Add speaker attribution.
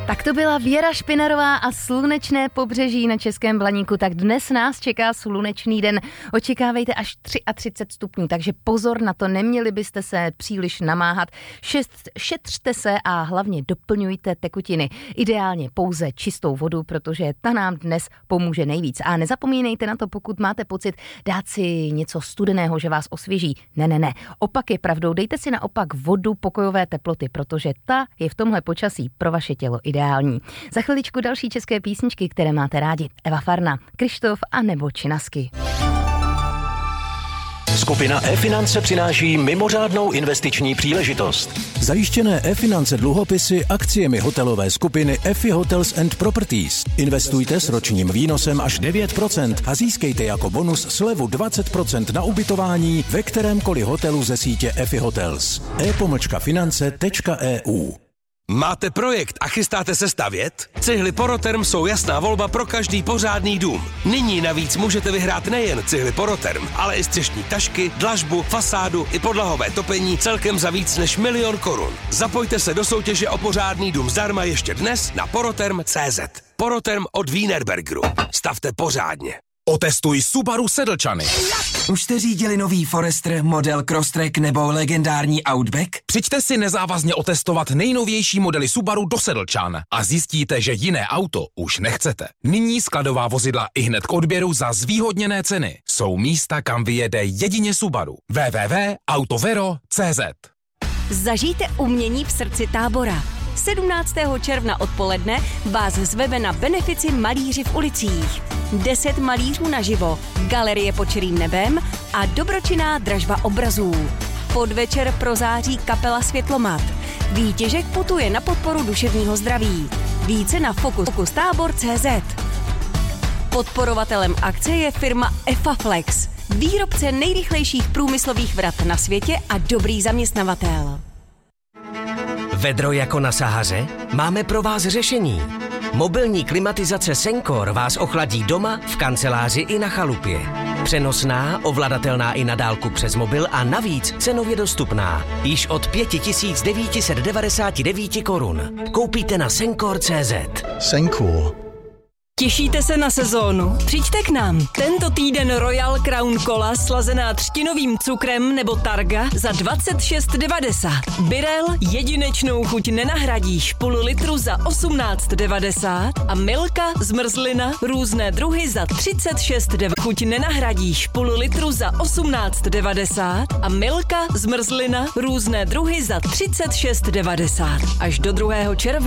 Speaker 1: Tak to byla Věra Špinarová a slunečné pobřeží na Českém Blaníku. Tak dnes nás čeká slunečný den. Očekávejte až 33 stupňů, takže pozor na to, neměli byste se příliš namáhat. Šetřte se a hlavně doplňujte tekutiny. Ideálně pouze čistou vodu, protože ta nám dnes pomůže nejvíc. A nezapomínejte na to, pokud máte pocit dát si něco studeného, že vás osvěží. Ne. Opak je pravdou. Dejte si naopak vodu pokojové teploty, protože ta je v tomhle počasí pro vaše tělo ideální. Za chviličku další české písničky, které máte rádi. Eva Farna, Krištof a nebo Činasky.
Speaker 2: Skupina E-finance přináší mimořádnou investiční příležitost.
Speaker 3: Zajištěné E-finance dluhopisy akciemi hotelové skupiny EFI Hotels and Properties. Investujte s ročním výnosem až 9% a získejte jako bonus slevu 20% na ubytování ve kterémkoliv hotelu ze sítě EFI Hotels. e-finance.eu.
Speaker 4: Máte projekt a chystáte se stavět? Cihly Poroterm jsou jasná volba pro každý pořádný dům. Nyní navíc můžete vyhrát nejen cihly Poroterm, ale i střešní tašky, dlažbu, fasádu i podlahové topení celkem za víc než 1 000 000 korun. Zapojte se do soutěže o pořádný dům zdarma ještě dnes na poroterm.cz. Poroterm od Wienerbergeru. Stavte pořádně.
Speaker 5: Otestuj Subaru Sedlčany.
Speaker 6: Už jste řídili nový Forester, model Crosstrek nebo legendární Outback?
Speaker 5: Přijďte si nezávazně otestovat nejnovější modely Subaru do Sedlčan a zjistíte, že jiné auto už nechcete. Nyní skladová vozidla ihned k odběru za zvýhodněné ceny. Jsou místa, kam vyjede jedině Subaru. www.autovero.cz.
Speaker 7: Zažijte umění v srdci Tábora. 17. června odpoledne vás zveme na benefici Malíři v ulicích. 10 malířů naživo, galerie pod čirým nebem a dobročinná dražba obrazů. Podvečer prozáří kapela Světlomat. Výtěžek putuje na podporu duševního zdraví. Více na fokustábor.cz. Podporovatelem akce je firma EFAFlex, výrobce nejrychlejších průmyslových vrat na světě a dobrý zaměstnavatel.
Speaker 8: Vedro jako na Sahaře? Máme pro vás řešení. Mobilní klimatizace Sencor vás ochladí doma, v kanceláři i na chalupě. Přenosná, ovladatelná i na dálku přes mobil a navíc cenově dostupná. Již od 5999 korun. Koupíte na Sencor.cz.
Speaker 3: Sencor.
Speaker 7: Těšíte se na sezónu? Přijďte k nám. Tento týden Royal Crown Cola slazená třtinovým cukrem nebo Targa za 26,90. Birel jedinečnou chuť nenahradíš, půl litru za 18,90 a Milka zmrzlina různé druhy za 36,90. Chuť nenahradíš, půl litru za 18,90 a Milka zmrzlina různé druhy za 36,90. Až do 2. června.